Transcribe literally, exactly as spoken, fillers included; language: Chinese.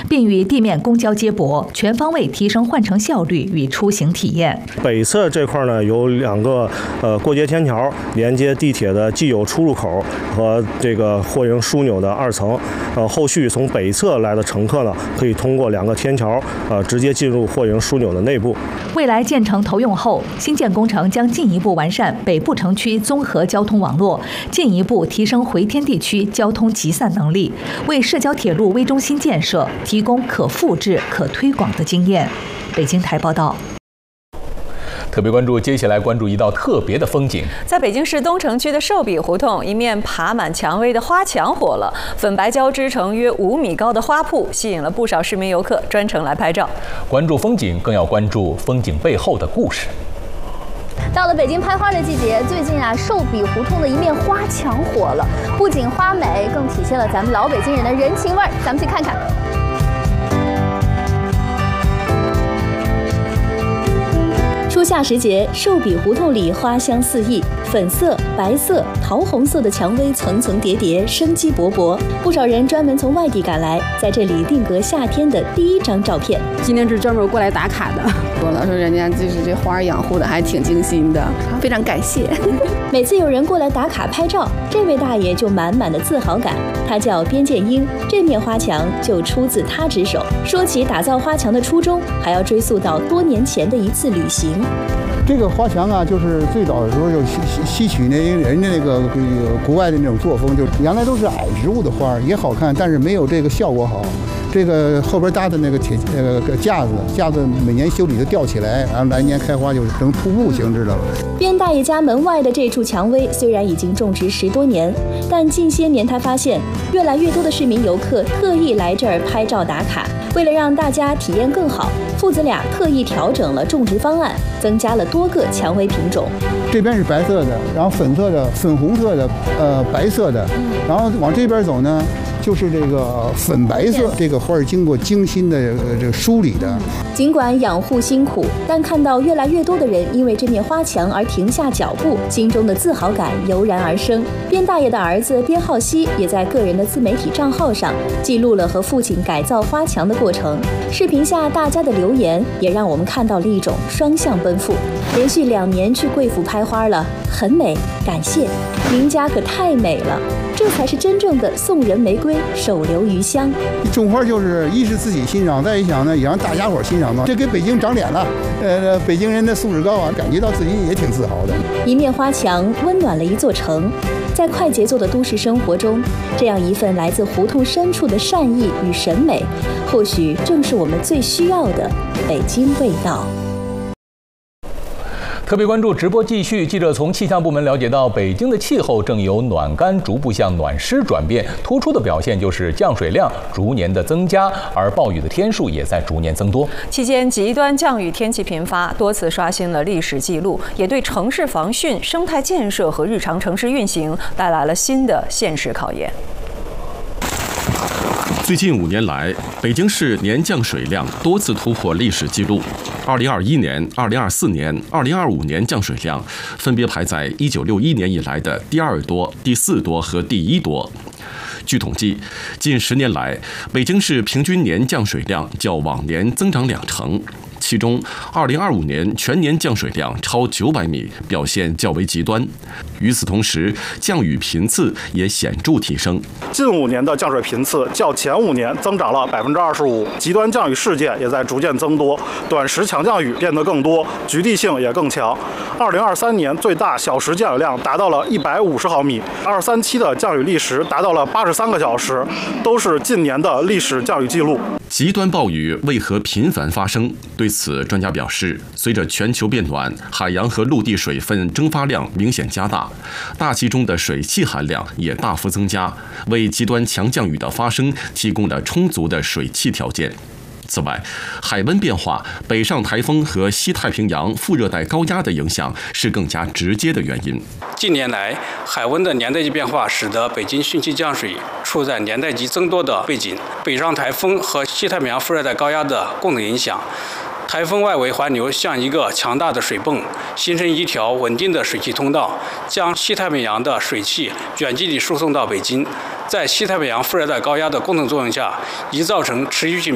并与地面公交接驳，全方位提升换乘效率与出行体验。 北侧这块呢有两个呃过街天桥连接地铁的既有出入口和这个货运枢纽的二层，呃，后续从北侧来的乘客呢可以通过两个天桥呃直接进入货运枢纽的内部。 未来建成投用后，新建工程将进一步完善北部城区综合交通网络，进一步提升回天地区交通集散能力，为市郊铁路微中心建设提供可复制、可推广的经验。北京台报道。 特别关注，接下来关注一道特别的风景。 在北京市东城区的寿比胡同，一面爬满蔷薇的花墙火了，粉白交织成约五米高的花铺，吸引了不少市民游客专程来拍照。 关注风景，更要关注风景背后的故事。 到了北京拍花的季节，最近啊，寿比胡同的一面花墙火了，不仅花美，更体现了咱们老北京人的人情味儿。咱们去看看。初夏时节，寿比胡同里花香四溢，粉色、白色、桃红色的蔷薇层层叠叠，生机勃勃。不少人专门从外地赶来，在这里定格夏天的第一张照片。 今天是专门过来打卡的。我老说人家就是这花养护的还挺精心的，非常感谢。 每次有人过来打卡拍照，这位大爷就满满的自豪感。他叫边建英，这面花墙就出自他之手。说起打造花墙的初衷，还要追溯到多年前的一次旅行。 这个花墙啊，就是最早的时候就吸吸取那人家那个国外的那种作风，就原来都是矮植物的花，也好看，但是没有这个效果好。这个后边搭的那个铁那个架子，架子每年修理都吊起来，然后来年开花就成瀑布形式的了。 边大爷家门外的这处蔷薇虽然已经种植十多年，但近些年他发现越来越多的市民游客特意来这儿拍照打卡。为了让大家体验更好，父子俩特意调整了种植方案，增加了多个蔷薇品种。 这边是白色的，然后粉色的、粉红色的、呃白色的，然后往这边走呢，就是这个粉白色。这个花是经过精心的呃这个梳理的。 尽管养护辛苦，但看到越来越多的人因为这面花墙而停下脚步，心中的自豪感油然而生。边大爷的儿子边浩熙也在个人的自媒体账号上记录了和父亲改造花墙的过程。视频下大家的留言也让我们看到了一种双向奔赴。连续两年去贵府拍花了，很美，感谢您家可太美了。这才是真正的送人玫瑰，手留余香。 种花就是一是自己欣赏，再一想呢，也让大家伙欣赏嘛，这给北京长脸了。呃，北京人的素质高啊，感觉到自己也挺自豪的。 一面花墙温暖了一座城，在快节奏的都市生活中，这样一份来自胡同深处的善意与审美，或许正是我们最需要的北京味道。 特别关注直播继续，记者从气象部门了解到，北京的气候正由暖干逐步向暖湿转变，突出的表现就是降水量逐年的增加，而暴雨的天数也在逐年增多。 期间极端降雨天气频发，多次刷新了历史记录，也对城市防汛、生态建设和日常城市运行带来了新的现实考验。 最近五年来，北京市年降水量多次突破历史记录。二零二一年、二零二四年、二零二五年降水量分别排在一九六一年以来的第二多、第四多和第一多。据统计，近十年来，北京市平均年降水量较往年增长两成。其中，二零二五年全年降水量超九百米，表现较为极端。与此同时，降雨频次也显著提升。 近五年的降水频次较前五年增长了百分之二十五，极端降雨事件也在逐渐增多，短时强降雨变得更多，局地性也更强。二零二三年最大小时降雨量达到了一百五十毫米，二三期的降雨历时达到了八十三个小时，都是近年的历史降雨记录。 极端暴雨为何频繁发生？对此，专家表示，随着全球变暖，海洋和陆地水分蒸发量明显加大，大气中的水汽含量也大幅增加，为极端强降雨的发生提供了充足的水汽条件。此外，海温变化、北上台风和西太平洋副热带高压的影响是更加直接的原因。 近年来，海温的年代级变化使得北京汛期降水处在年代级增多的背景，北上台风和西太平洋副热带高压的共同影响。台风外围环流像一个强大的水泵，形成一条稳定的水汽通道，将西太平洋的水汽远距离输送到北京。在西太平洋副热带高压的共同作用下，已造成持续性